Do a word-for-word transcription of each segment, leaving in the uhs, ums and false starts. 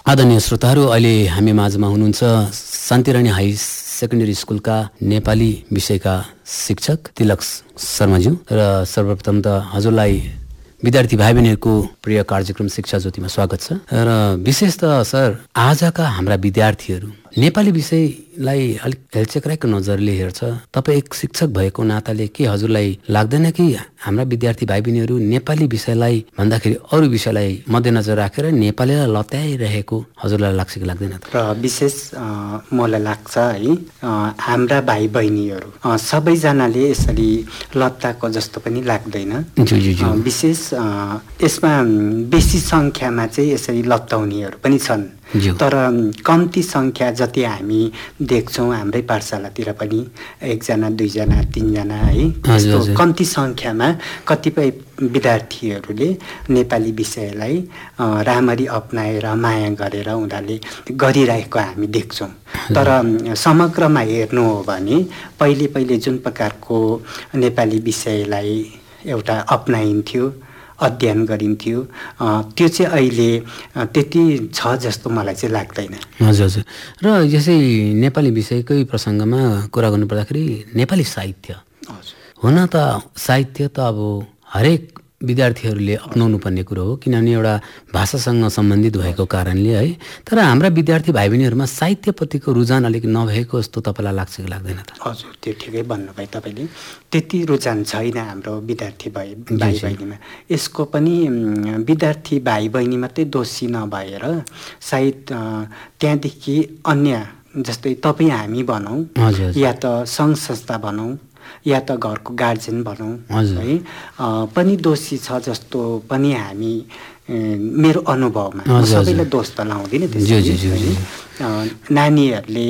आदरणीय श्रोताहरू, अहिले हामी माझमा हुनुहुन्छ शान्तिरानी हाई सेकेन्डरी स्कुलका नेपाली विषयका शिक्षक तिलक शर्माज्यू। र सर्वप्रथम त हजुरलाई विद्यार्थी भाइ बहिनीहरूको प्रिय कार्यक्रम शिक्षा ज्योतिमा स्वागत छ। र विशेष त सर, आजका हाम्रा विद्यार्थीहरू नेपाली विषयलाई अलिक हेलचेक्राइको नजरले हेर्छ। तपाईँ एक शिक्षक भएको नाताले के हजुरलाई लाग्दैन कि हाम्रा विद्यार्थी भाइ बहिनीहरू नेपाली विषयलाई भन्दाखेरि अरू विषयलाई मध्यनजर राखेर नेपालीलाई लत्याइरहेको हजुरलाई लाग्छ कि लाग्दैन? र विशेष मलाई लाग्छ है, हाम्रा भाइ बहिनीहरू सबैजनाले यसरी लत्ताको जस्तो पनि लाग्दैन। विशेष यसमा बेसी सङ्ख्यामा चाहिँ यसरी लत्ताउनेहरू पनि छन्, तर कम्ती सङ्ख्या जति हामी देख्छौँ हाम्रै पाठशालातिर पनि एकजना दुईजना तिनजना है, यस्तो कम्ती सङ्ख्यामा कतिपय विद्यार्थीहरूले नेपाली विषयलाई राम्ररी अप्नाएर माया गरेर उनीहरूले गरिरहेको हामी देख्छौँ। तर समग्रमा हेर्नु हो भने पहिले पहिले जुन प्रकारको नेपाली विषयलाई एउटा अप्नाइन्थ्यो, अध्ययन गरिन्थ्यो, त्यो चाहिँ अहिले त्यति छ जस्तो मलाई चाहिँ लाग्दैन। हजुर हजुर। र यसै नेपाली विषयकै प्रसङ्गमा कुरा गर्नुपर्दाखेरि नेपाली साहित्य हुन त साहित्य त अब हरेक विद्यार्थीहरूले अपनाउनु पर्ने कुरो हो, किनभने एउटा भाषासँग सम्बन्धित भएको कारणले है। तर हाम्रा विद्यार्थी भाइ बहिनीहरूमा साहित्यप्रतिको रुझान अलिक नभएको जस्तो तपाईँलाई लाग्छ कि लाग्दैन त? हजुर, त्यो ठिकै भन्नुभयो तपाईँले। त्यति रुझान छैन हाम्रो विद्यार्थी भाइ भाइ बहिनीमा। यसको पनि विद्यार्थी भाइ बहिनी मात्रै दोषी नभएर सायद त्यहाँदेखि अन्य जस्तै तपाईँ हामी भनौँ या त सङ्घ संस्था भनौँ या त घरको गार्जेन भनौँ है, पनि दोषी छ जस्तो पनि हामी मेरो अनुभवमा, सबैलाई दोष त लाउँदिनँ त्यसरी। नानीहरूले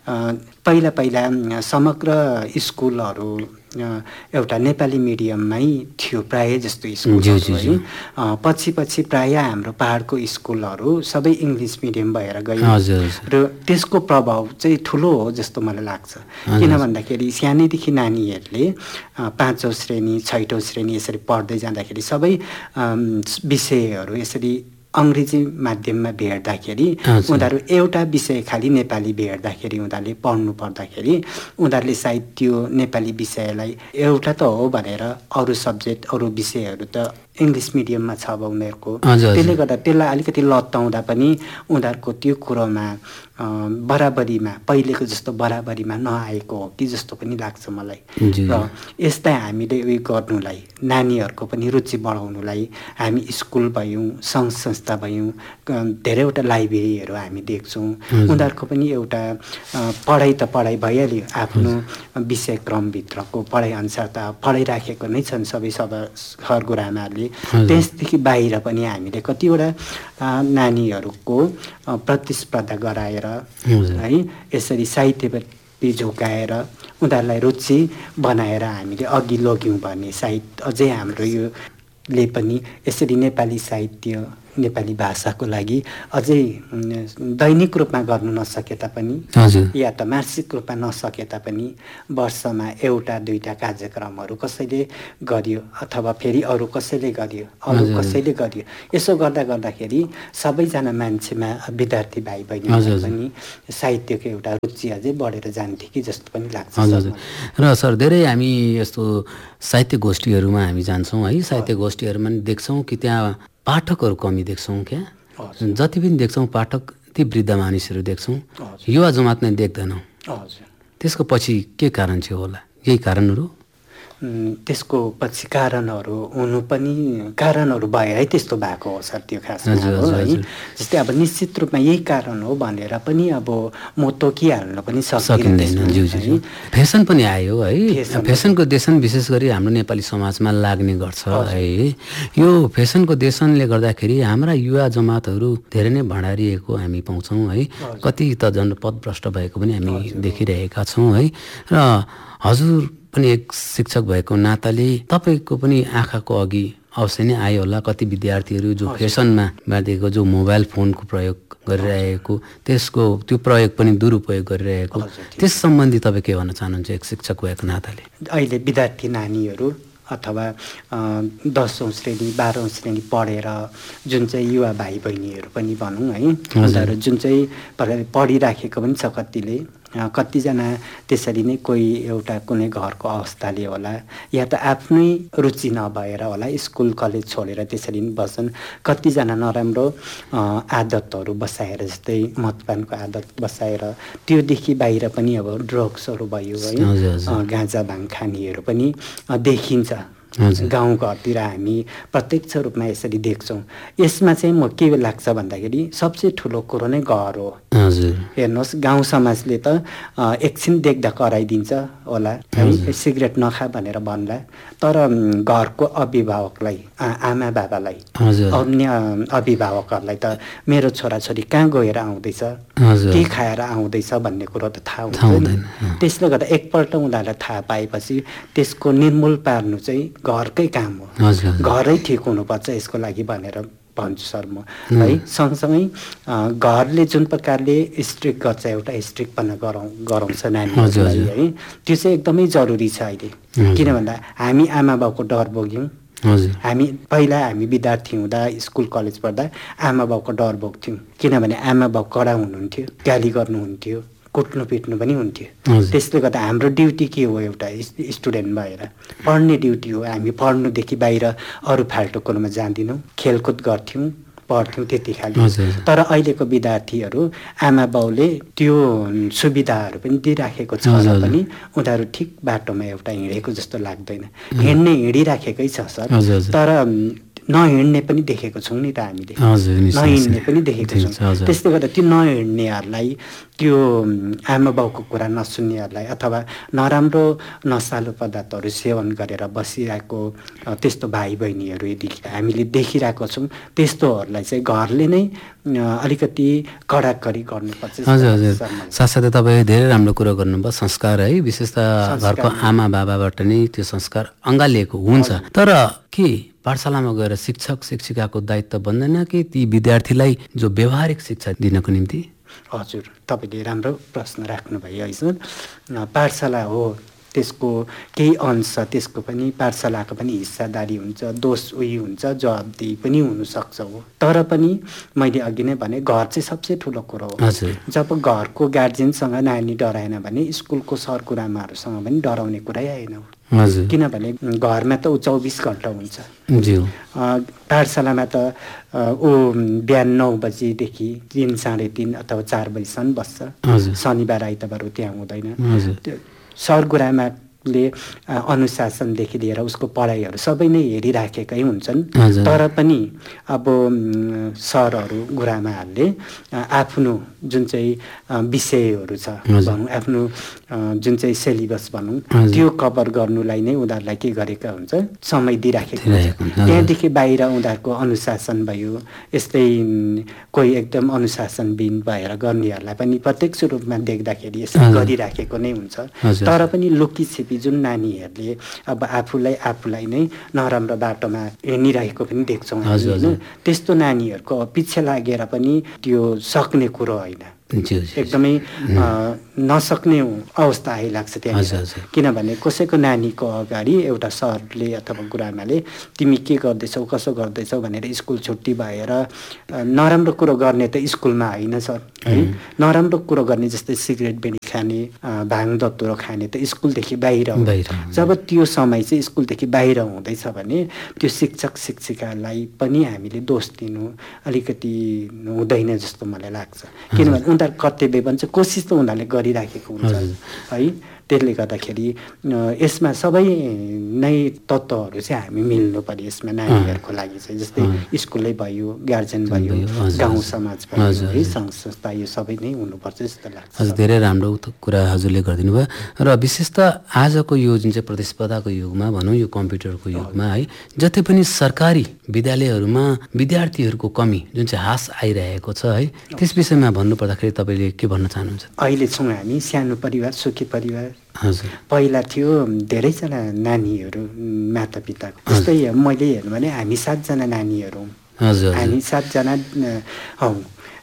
पहिला पहिला समग्र स्कुलहरू एउटा नेपाली मिडियममै थियो प्राय जस्तो स्कुलहरू है। पछि पछि प्राय हाम्रो पहाडको स्कुलहरू सबै इङ्ग्लिस मिडियम भएर गयो र त्यसको प्रभाव चाहिँ ठुलो हो जस्तो मलाई लाग्छ। किन भन्दाखेरि सानैदेखि नानीहरूले पाँचौँ श्रेणी छैटौँ श्रेणी यसरी पढ्दै जाँदाखेरि सबै विषयहरू यसरी अङ्ग्रेजी माध्यममा भेट्दाखेरि उनीहरू एउटा विषय खालि नेपाली भेट्दाखेरि उनीहरूले पढ्नु पर्दाखेरि उनीहरूले सायद त्यो नेपाली विषयलाई एउटा त हो भनेर अरू सब्जेक्ट अरू विषयहरू त इङ्ग्लिस मिडियममा छ अब उनीहरूको, त्यसले गर्दा त्यसलाई अलिकति लत्ताउँदा पनि उनीहरूको त्यो कुरोमा बराबरीमा पहिलेको जस्तो बराबरीमा नआएको हो कि जस्तो पनि लाग्छ मलाई। र यस्ता हामीले उयो गर्नुलाई, नानीहरूको पनि रुचि बढाउनुलाई हामी स्कुल भयौँ, सङ्घ संस्था भयौँ, धेरैवटा लाइब्रेरीहरू हामी देख्छौँ। उनीहरूको पनि एउटा पढाइ त पढाइ भइहाल्यो, आफ्नो विषयक्रमभित्रको पढाइअनुसार त पढाइराखेको नै छन् सबै सभा घर गुरुआमाहरूले। त्यसदेखि बाहिर पनि हामीले कतिवटा नानीहरूको प्रतिस्पर्धा गराएर है, यसरी साहित्यप्रति झुकाएर उनीहरूलाई रुचि बनाएर हामीले अघि लग्यौँ भने सायद अझै हाम्रो योले पनि यसरी नेपाली साहित्य नेपाली भाषाको लागि अझै दैनिक रूपमा गर्नु नसके तापनि या त मासिक रूपमा नसके तापनि वर्षमा एउटा दुईवटा कार्यक्रमहरू कसैले गरियो अथवा फेरि अरू कसैले गरियो अरू कसैले गरियो, यसो गर्दा गर्दाखेरि सबैजना मान्छेमा विद्यार्थी भाइ बहिनी पनि साहित्यको एउटा रुचि अझै बढेर जान्थ्यो कि जस्तो पनि लाग्छ। र सर, धेरै हामी यस्तो साहित्य गोष्ठीहरूमा हामी जान्छौँ है, साहित्य गोष्ठीहरूमा देख्छौँ कि त्यहाँ पाठकहरू कमी देख्छौँ। क्या जति पनि देख्छौँ पाठक ती वृद्ध मानिसहरू देख्छौँ, युवा जमात नै देख्दैनौँ। त्यसको पछि के कारण चाहिँ होला? यही कारणहरू त्यसको पछि कारणहरू हुनु पनि कारणहरू भएरै त्यस्तो भएको हो सर, त्यो खासमा है। जस्तै अब निश्चित रूपमा यही कारण हो भनेर पनि अब म तोकिहाल्न पनि सकिँदैन। फेसन पनि आयो है, फेसनको देशन विशेष गरी हाम्रो नेपाली समाजमा लाग्ने गर्छ है। यो फेसनको देशनले गर्दाखेरि हाम्रा युवा जमातहरू धेरै नै भँडारिएको हामी पाउँछौँ है। कति त झन् पदभ्रष्ट भएको पनि हामी देखिरहेका छौँ है। र हजुर पनि एक शिक्षक भएको नाताले तपाईँको पनि आँखाको अघि अवश्य नै आयो होला कति विद्यार्थीहरू जो फेसनमा बाँधिएको, जो मोबाइल फोनको प्रयोग गरिरहेको, त्यसको त्यो प्रयोग पनि दुरुपयोग गरिरहेको, त्यस सम्बन्धी तपाईँ के भन्न चाहनुहुन्छ एक शिक्षक भएको नाताले? अहिले विद्यार्थी नानीहरू अथवा दसौँ श्रेणी बाह्रौँ श्रेणी पढेर जुन चाहिँ युवा भाइ बहिनीहरू पनि भनौँ है, उनीहरू जुन चाहिँ पढिराखेको पनि छ, कतिले कतिजना त्यसरी नै कोही एउटा कुनै घरको अवस्थाले होला या त आफ्नै रुचि नभएर होला स्कुल कलेज छोडेर त्यसरी नै बस्छन्। कतिजना नराम्रो आदतहरू बसाएर, जस्तै मदपानको आदत बसाएर त्योदेखि बाहिर पनि अब ड्रग्सहरू भयो है, गाँजा भाङ खानेहरू पनि देखिन्छ गाउँघरतिर, हामी प्रत्यक्ष रूपमा यसरी देख्छौँ। यसमा चाहिँ म के लाग्छ भन्दाखेरि सबसे ठुलो कुरो नै घर हो। हेर्नुहोस्, गाउँ समाजले त एकछिन देख्दा कराइदिन्छ होला है, सिगरेट नखा भनेर भन्ला, तर घरको अभिभावकलाई, आमा बाबालाई, अन्य अभिभावकहरूलाई त मेरो छोराछोरी कहाँ गएर आउँदैछ, के खाएर आउँदैछ भन्ने कुरो त थाहा हुन्छ नि। त्यसले गर्दा एकपल्ट उनीहरूलाई थाहा पाएपछि त्यसको निर्मूल पार्नु चाहिँ घरकै काम हो, घरै ठिक हुनुपर्छ यसको लागि भनेर भन्छु सर म है। सँगसँगै घरले जुन प्रकारले स्ट्रिक्ट गर्छ, एउटा स्ट्रिक्टपना गराउ गराउँछ नानीहरूलाई है, त्यो चाहिँ एकदमै जरुरी छ अहिले। किन भन्दा हामी आमा बाउको डर बोक्यौँ। हामी पहिला हामी विद्यार्थी हुँदा स्कुल कलेज पढ्दा आमा बाउको डर बोक्थ्यौँ, किनभने आमा बाउ कडा हुनुहुन्थ्यो, गाली गर्नुहुन्थ्यो, कुट्नु पिट्नु पनि हुन्थ्यो। त्यसले गर्दा हाम्रो ड्युटी के हो, एउटा स्टुडेन्ट भएर पढ्ने ड्युटी हो। हामी पढ्नुदेखि बाहिर अरू फाल्टो कुरोमा जाँदिनौँ, खेलकुद गर्थ्यौँ, पढ्थ्यौँ, त्यति खालि। तर अहिलेको विद्यार्थीहरू आमा बाउले त्यो सुविधाहरू पनि दिइराखेको छ र पनि उनीहरू ठिक बाटोमा एउटा हिँडेको जस्तो लाग्दैन। हिँड्ने हिँडिराखेकै छ सर, तर नहिँड्ने पनि देखेको छौँ नि त हामीले, नहिँड्ने पनि देखेको छौँ। त्यसले गर्दा त्यो नहिँड्नेहरूलाई, त्यो आमा बाउको कुरा नसुन्नेहरूलाई अथवा नराम्रो नसालु पदार्थहरू सेवन गरेर बसिरहेको त्यस्तो भाइ बहिनीहरू यदि हामीले देखिरहेको छौँ, त्यस्तोहरूलाई चाहिँ घरले नै अलिकति कडाकडी गर्नुपर्छ। हजुर हजुर, साथसाथै तपाईँ धेरै राम्रो कुरो गर्नुभयो। संस्कार है, विशेष त घरको आमा बाबाबाट नै त्यो संस्कार अँगालिएको हुन्छ। तर के पाठशालामा गएर शिक्षक शिक्षिकाको दायित्व बन्दैन कि ती विद्यार्थीलाई जो व्यावहारिक शिक्षा दिनको निम्ति? हजुर, तपाईँले राम्रो प्रश्न राख्नुभयो है सर। पाठशाला हो, त्यसको केही अंश त्यसको पनि पाठशालाको पनि हिस्सादारी हुन्छ, दोष उही हुन्छ, जवाबदेही पनि हुनसक्छ हो। तर पनि मैले अघि नै भने घर चाहिँ सबसे ठुलो कुरो हो। जब घरको गार्जियनसँग नानी डराएन भने स्कुलको सरगुरुआमाहरूसँग पनि डराउने कुरै आएन हो। किनभने घरमा त ऊ चौबिस घन्टा हुन्छ, पाठशालामा त ऊ बिहान नौ बजीदेखि तिन साढे तिन अथवा चार बजीसम्म बस्छ। शनिबार आइतबार ऊ त्यहाँ हुँदैन। सरगुरुआमाले अनुशासनदेखि लिएर उसको पढाइहरू सबै नै हेरिराखेकै हुन्छन्। तर पनि अब सरहरू गुरुआमाहरूले आफ्नो जुन चाहिँ विषयहरू छ भनौँ, आफ्नो जुन चाहिँ सिलेबस भनौँ, त्यो कभर गर्नुलाई नै उनीहरूलाई के गरेका हुन्छ, समय दिइराखेको हुन्छ। त्यहाँदेखि बाहिर उनीहरूको अनुशासन भयो, यस्तै कोही एकदम अनुशासनविहीन भएर गर्नेहरूलाई पनि प्रत्यक्ष रूपमा देख्दाखेरि यसरी गरिराखेको नै हुन्छ। तर पनि लुकी छिपी जुन नानीहरूले अब आफूलाई आफूलाई नै नराम्रो बाटोमा हिँडिरहेको पनि देख्छौँ होइन, त्यस्तो नानीहरूको पछि लागेर पनि त्यो सक्ने कुरो होइन, एकदमै नसक्ने अवस्था आइलाग्छ त्यहाँ। किनभने कसैको नानीको अगाडि एउटा सरले अथवा गुरुआमाले तिमी के गर्दैछौ, कसो गर्दैछौ भनेर स्कुल छुट्टी भएर नराम्रो कुरो गर्ने त स्कुलमा होइन सर है, नराम्रो कुरो गर्ने जस्तै सिगरेट बिडी खाने, भाङ दत्तुरो खाने त स्कुलदेखि बाहिर हो। जब त्यो समय चाहिँ स्कुलदेखि बाहिर हुँदैछ भने त्यो शिक्षक शिक्षिकालाई पनि हामीले दोष दिनु अलिकति हुँदैन जस्तो मलाई लाग्छ। किनभने उनीहरू कर्तव्य भन्छ, कोसिस त उनीहरूले गरिराखेको हुन्छ है। त्यसले गर्दाखेरि यसमा सबै नै तत्त्वहरू चाहिँ हामी मिल्नु पर्यो यसमा नानीहरूको लागि चाहिँ, जस्तै स्कुलै भयो, गार्जेन भयो, गाउँ समाज भयो है, सङ्घ संस्था, यो सबै नै हुनुपर्छ जस्तो लाग्छ। हजुर, धेरै राम्रो कुरा हजुरले गरिदिनु भयो। र विशेष त आजको यो जुन चाहिँ प्रतिस्पर्धाको युगमा भनौँ, यो कम्प्युटरको युगमा है, जति पनि सरकारी विद्यालयहरूमा विद्यार्थीहरूको कमी जुन चाहिँ ह्रास आइरहेको छ है, त्यस विषयमा भन्नुपर्दाखेरि तपाईँले के भन्न चाहनुहुन्छ? अहिले छौँ हामी सानो परिवार, सुखी परिवार। हजुर, पहिला थियो धेरैजना नानीहरू माता पिताको, जस्तै मैले हेर्नु भने हामी सातजना नानीहरू हौँ, हामी सातजना हौँ।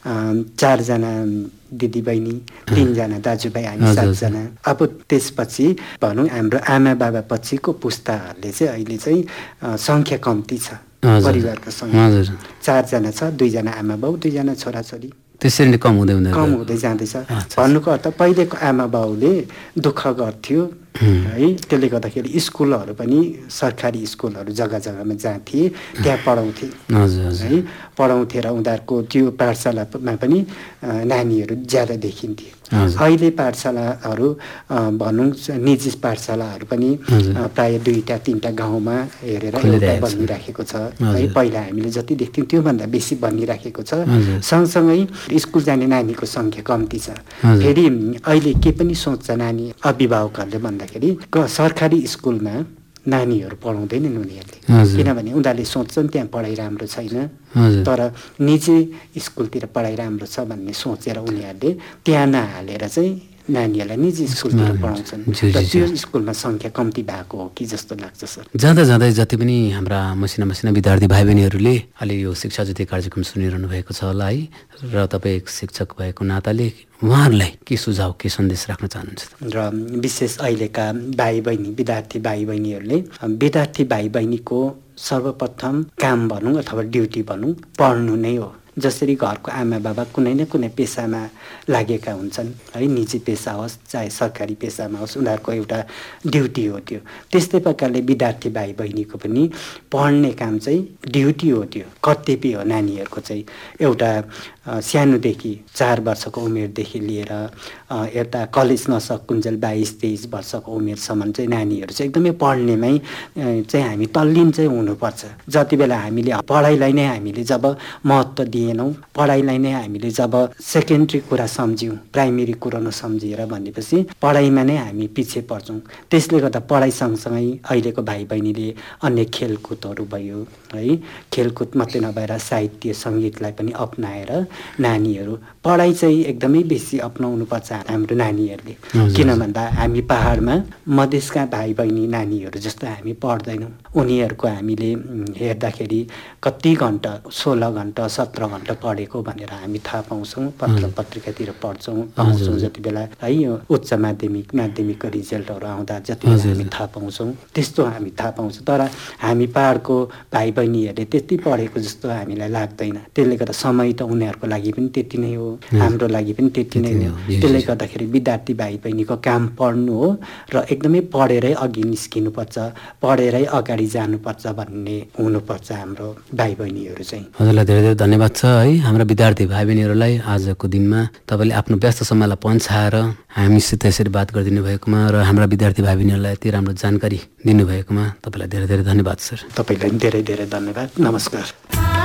चारजना दिदीबहिनी, तिनजना दाजुभाइ, हामी सातजना। अब त्यसपछि भनौँ हाम्रो आमा बाबा पछिको पुस्ताहरूले चाहिँ अहिले चाहिँ सङ्ख्या कम्ती छ परिवारको सङ्ख्या। चारजना छ, दुईजना आमा बाउ, दुईजना छोराछोरी। त्यसरी नै कम हुँदै हुँदै कम हुँदै जाँदैछ। भन्नुको अर्थ पहिलेको आमा बाउले दुःख गर्थ्यो है, त्यसले गर्दाखेरि स्कुलहरू पनि सरकारी स्कुलहरू जग्गा जग्गामा जहाँ थिए त्यहाँ पढाउँथे है, पढाउँथे र उनीहरूको त्यो पाठशालामा पनि नानीहरू ज्यादा देखिन्थे। अहिले पाठशालाहरू भनौँ निजी पाठशालाहरू पनि प्रायः दुईवटा तिनवटा गाउँमा हेरेर एउटा बनिराखेको छ है। पहिला हामीले जति देख्थ्यौँ त्योभन्दा बेसी बनिराखेको छ। सँगसँगै स्कुल जाने नानीको सङ्ख्या कम्ती छ। फेरि अहिले के पनि सोच्छ नानी अभिभावकहरूले भन्दाखेरि सरकारी स्कुलमा नानीहरू पढाउँदैनन् उनीहरूले, किनभने उनीहरूले सोच्छन् त्यहाँ पढाइ राम्रो छैन, तर निजी स्कुलतिर पढाइ राम्रो छ भन्ने सोचेर उनीहरूले त्यहाँ नहालेर चाहिँ नानीहरूलाई निजी स्कुलतिर पढाउँछन्। र त्यो स्कुलमा सङ्ख्या कम्ती भएको हो कि जस्तो लाग्छ सर। जाँदा जाँदै जति पनि हाम्रा मसिना मसिना विद्यार्थी भाइ बहिनीहरूले अहिले यो शिक्षा ज्योति कार्यक्रम सुनिरहनु भएको छ होला है, र तपाईँ एक शिक्षक भएको नाताले उहाँहरूलाई के सुझाव, के सन्देश राख्न चाहनुहुन्छ? र विशेष अहिलेका भाइ बहिनी, विद्यार्थी भाइ बहिनीहरूले विद्यार्थी भाइ बहिनीको सर्वप्रथम काम भनौँ अथवा ड्युटी भनौँ पढ्नु नै हो। जसरी घरको आमा बाबा कुनै न कुनै पेसामा लागेका हुन्छन् है, निजी पेसा होस् चाहे सरकारी पेसामा होस्, उनीहरूको एउटा ड्युटी हो त्यो। त्यस्तै प्रकारले विद्यार्थी भाइ बहिनीको पनि पढ्ने काम चाहिँ ड्युटी हो, त्यो कर्तव्य हो नानीहरूको चाहिँ। एउटा सानोदेखि चार वर्षको उमेरदेखि लिएर यता कलेज नसकुन्जेल बाइस तेइस वर्षको उमेरसम्म चाहिँ नानीहरू चाहिँ एकदमै पढ्नेमै चाहिँ हामी तल्लीन चाहिँ हुनुपर्छ। जति बेला हामीले पढाइलाई नै हामीले जब महत्त्व दिएनौँ, पढाइलाई नै हामीले जब सेकेन्ड्री कुरा सम्झ्यौँ, प्राइमेरी कुरो नसम्झिएर भनेपछि पढाइमा नै हामी पछि पर्छौँ। त्यसले गर्दा पढाइ सँगसँगै अहिलेको भाइ बहिनीले अन्य खेलकुदहरू भयो है, खेलकुद मात्रै नभएर साहित्य सङ्गीतलाई पनि अप्नाएर नानीहरू पढाइ चाहिँ एकदमै बेसी अप्नाउनुपर्छ हाम्रो नानीहरूले। किन भन्दा हामी पहाडमा मधेसका भाइ बहिनी नानीहरू जस्तो हामी पढ्दैनौँ। उनीहरूको हामीले हेर्दाखेरि कति घन्टा, सोह्र घन्टा सत्र घन्टा पढेको भनेर हामी थाहा पाउँछौँ, पत्र पत्रिकातिर पढ्छौँ पाउँछौँ जति बेला है, यो उच्च माध्यमिक माध्यमिकको रिजल्टहरू आउँदा जति बेला हामी थाहा पाउँछौँ त्यस्तो हामी थाहा पाउँछौँ। तर हामी पहाडको भाइ बहिनीहरूले त्यति पढेको जस्तो हामीलाई लाग्दैन। त्यसले गर्दा समय त उनीहरूको लागि पनि त्यति नै हो, हाम्रो लागि पनि त्यति नै हो। त्यसले गर्दाखेरि विद्यार्थी भाइ बहिनीको काम पढ्नु हो र एकदमै पढेरै अघि निस्किनुपर्छ, पढेरै अगाडि जानुपर्छ भन्ने हुनुपर्छ हाम्रो भाइ बहिनीहरू चाहिँ। हजुरलाई धेरै धेरै धन्यवाद छ है, हाम्रा विद्यार्थी भाइ बहिनीहरूलाई आजको दिनमा तपाईँले आफ्नो व्यस्त समयलाई पन्छाएर हामीसित यसरी बात गरिदिनु भएकोमा र हाम्रा विद्यार्थी भाइ बहिनीहरूलाई यति राम्रो जानकारी दिनुभएकोमा तपाईँलाई धेरै धेरै धन्यवाद सर। तपाईँलाई धेरै धेरै धन्यवाद। नमस्कार।